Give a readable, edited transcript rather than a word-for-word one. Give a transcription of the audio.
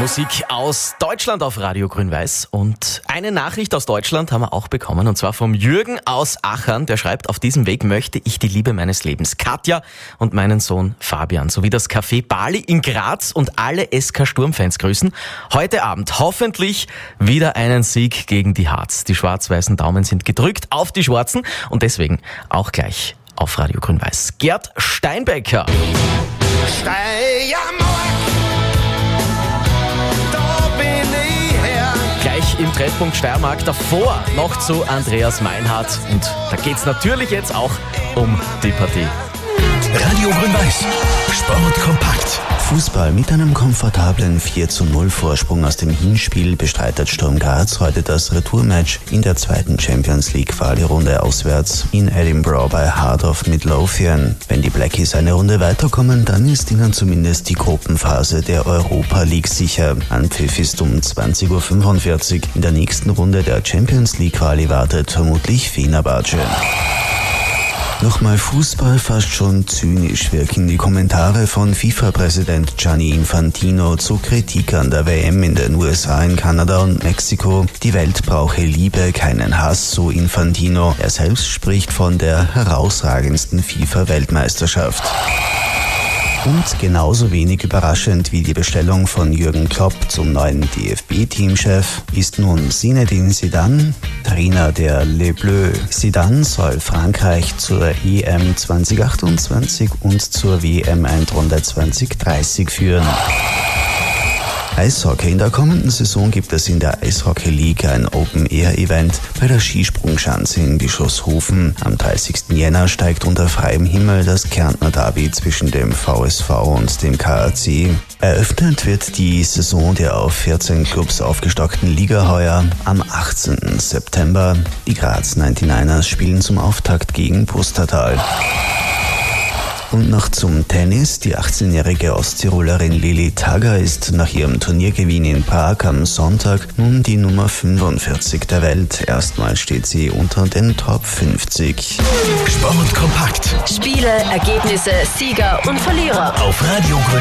Musik aus Deutschland auf Radio Grün-Weiß. Und eine Nachricht aus Deutschland haben wir auch bekommen, und zwar vom Jürgen aus Achern. Der schreibt: Auf diesem Weg möchte ich die Liebe meines Lebens, Katja, und meinen Sohn Fabian, sowie das Café Bali in Graz und alle SK Sturm-Fans grüßen. Heute Abend hoffentlich wieder einen Sieg gegen die Harz. Die schwarz-weißen Daumen sind gedrückt auf die Schwarzen und deswegen auch gleich auf Radio Grün-Weiß. Gerd Steinbecker. Gleich im Treffpunkt Steiermark, davor noch zu Andreas Meinhardt. Und da geht's natürlich jetzt auch um die Partie. Radio Grün-Weiß. Sport kompakt. Fußball mit einem komfortablen 4:0 Vorsprung aus dem Hinspiel bestreitet Sturm Graz heute das Retourmatch in der zweiten Champions League Quali-Runde auswärts in Edinburgh bei Heart of Midlothian. Wenn die Blackies eine Runde weiterkommen, dann ist ihnen zumindest die Gruppenphase der Europa League sicher. Anpfiff ist um 20:45 Uhr. In der nächsten Runde der Champions League Quali wartet vermutlich Fenerbahce. Nochmal Fußball, fast schon zynisch wirken die Kommentare von FIFA-Präsident Gianni Infantino zu Kritik an der WM in den USA, in Kanada und Mexiko. Die Welt brauche Liebe, keinen Hass, so Infantino. Er selbst spricht von der herausragendsten FIFA-Weltmeisterschaft. Und genauso wenig überraschend wie die Bestellung von Jürgen Klopp zum neuen DFB-Teamchef ist nun Zinedine Zidane, Trainer der Les Bleus. Zidane soll Frankreich zur EM 2028 und zur WM-Endrunde 2030 führen. Eishockey. In der kommenden Saison gibt es in der Eishockey League ein Open-Air-Event bei der Skisprungschanze in Bischofshofen. Am 30. Jänner steigt unter freiem Himmel das Kärntner Derby zwischen dem VSV und dem KAC. Eröffnet wird die Saison der auf 14 Clubs aufgestockten Liga heuer am 18. September. Die Graz 99ers spielen zum Auftakt gegen Pustertal. Und noch zum Tennis. Die 18-jährige Osttirolerin Lili Tagger ist nach ihrem Turniergewinn in Prag am Sonntag nun die Nummer 45 der Welt. Erstmals steht sie unter den Top 50. Sport kompakt. Spiele, Ergebnisse, Sieger und Verlierer. Auf Radio Grün-Weiß.